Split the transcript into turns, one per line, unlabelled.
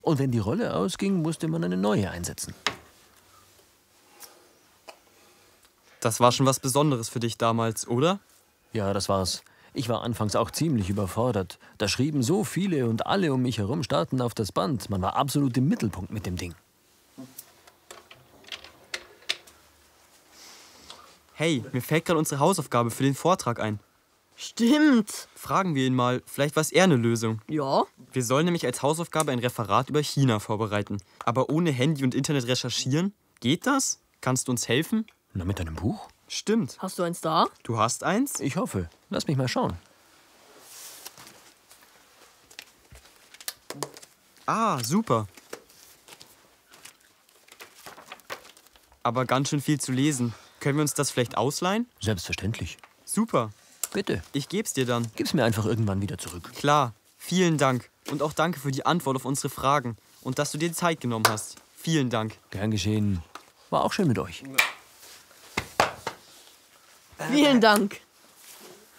Und wenn die Rolle ausging, musste man eine neue einsetzen.
Das war schon was Besonderes für dich damals, oder?
Ja, das war's. Ich war anfangs auch ziemlich überfordert. Da schrieben so viele und alle um mich herum starrten auf das Band. Man war absolut im Mittelpunkt mit dem Ding.
Hey, mir fällt gerade unsere Hausaufgabe für den Vortrag ein.
Stimmt.
Fragen wir ihn mal, vielleicht weiß er eine Lösung.
Ja.
Wir sollen nämlich als Hausaufgabe ein Referat über China vorbereiten. Aber ohne Handy und Internet recherchieren? Geht das? Kannst du uns helfen?
Na, mit einem Buch?
Stimmt.
Hast du eins da?
Du hast eins?
Ich hoffe. Lass mich mal schauen.
Ah, super. Aber ganz schön viel zu lesen. Können wir uns das vielleicht ausleihen?
Selbstverständlich.
Super.
Bitte,
Ich geb's dir dann.
gib's mir einfach irgendwann wieder zurück.
Klar. Vielen Dank. Und auch danke für die Antwort auf unsere Fragen. Und dass du dir die Zeit genommen hast. Vielen Dank.
Gern geschehen. War auch schön mit euch.
Vielen Dank.